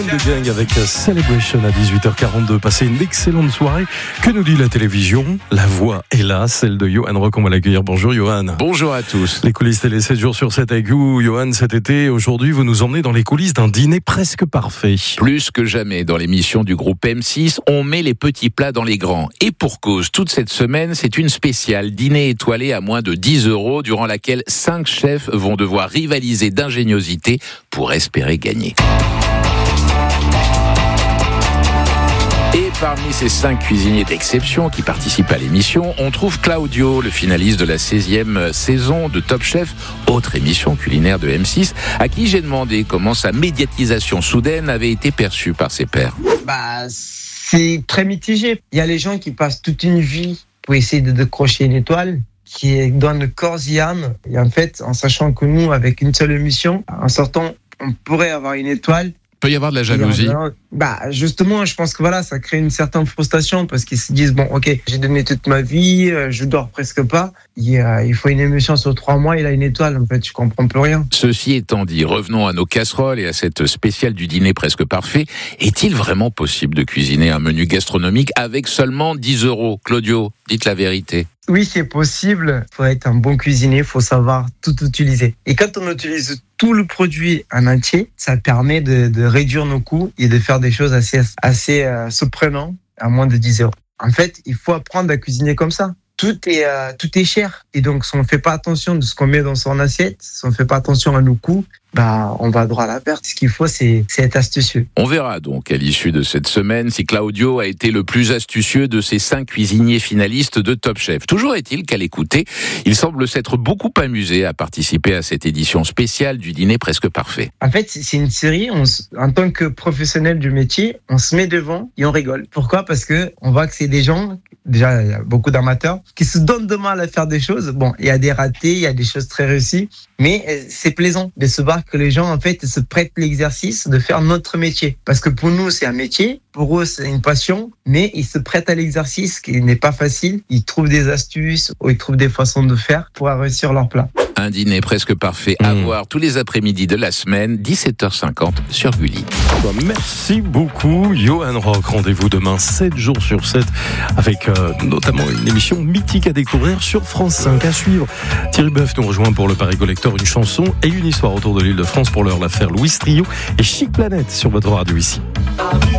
De gang avec Celebration à 18h42. Passez une excellente soirée. Que nous dit la télévision? La voix est là, celle de Johan Rock. On va l'accueillir. Bonjour Johan. Bonjour à tous. Les coulisses télé 7 jours sur 7 avec vous. Johan, cet été, aujourd'hui, vous nous emmenez dans les coulisses d'un dîner presque parfait. Plus que jamais, dans l'émission du groupe M6, on met les petits plats dans les grands. Et pour cause, toute cette semaine, c'est une spéciale dîner étoilé à moins de 10 €, durant laquelle 5 chefs vont devoir rivaliser d'ingéniosité pour espérer gagner. Et parmi ces 5 cuisiniers d'exception qui participent à l'émission, on trouve Claudio, le finaliste de la 16e saison de Top Chef, autre émission culinaire de M6, à qui j'ai demandé comment sa médiatisation soudaine avait été perçue par ses pairs. C'est très mitigé. Il y a les gens qui passent toute une vie pour essayer de décrocher une étoile, qui donnent le corps et âme. Et en fait, en sachant que nous, avec une seule émission, en sortant, on pourrait avoir une étoile. Il peut y avoir de la jalousie. Justement, je pense que ça crée une certaine frustration parce qu'ils se disent, j'ai donné toute ma vie, je dors presque pas. Il faut une émission sur 3 mois, il a une étoile. En fait, je comprends plus rien. Ceci étant dit, revenons à nos casseroles et à cette spéciale du dîner presque parfait. Est-il vraiment possible de cuisiner un menu gastronomique avec seulement 10 €? Claudio, dites la vérité. Oui, c'est possible. Il faut être un bon cuisinier, il faut savoir tout utiliser. Et quand on utilise tout le produit en entier, ça permet de réduire nos coûts et de faire des choses assez surprenantes à moins de 10 €. En fait, il faut apprendre à cuisiner comme ça. Tout est cher. Et donc, si on ne fait pas attention de ce qu'on met dans son assiette, si on ne fait pas attention à nos coûts, on va droit à la perte. Ce qu'il faut, c'est être astucieux. On verra donc à l'issue de cette semaine si Claudio a été le plus astucieux de ces 5 cuisiniers finalistes de Top Chef. Toujours est-il qu'à l'écouter, il semble s'être beaucoup amusé à participer à cette édition spéciale du dîner presque parfait. En fait, c'est une série, en tant que professionnel du métier, on se met devant et on rigole. Pourquoi? Parce que on voit que c'est des gens, déjà il y a beaucoup d'amateurs, qui se donnent de mal à faire des choses. Il y a des ratés, il y a des choses très réussies, mais c'est plaisant de se voir que les gens, en fait, se prêtent l'exercice de faire notre métier. Parce que pour nous, c'est un métier, pour eux, c'est une passion, mais ils se prêtent à l'exercice qui n'est pas facile. Ils trouvent des astuces ou ils trouvent des façons de faire pour réussir leur plat. Un dîner presque parfait à voir tous les après-midi de la semaine, 17h50 sur Gulli. Merci beaucoup, Johan Rock. Rendez-vous demain, 7 jours sur 7, avec notamment une émission mythique à découvrir sur France 5. À suivre, Thierry Boeuf nous rejoint pour le Paris Collector, une chanson et une histoire autour de l'Île-de-France. Pour l'heure, l'affaire Louis Trio et Chic Planète sur votre radio ici.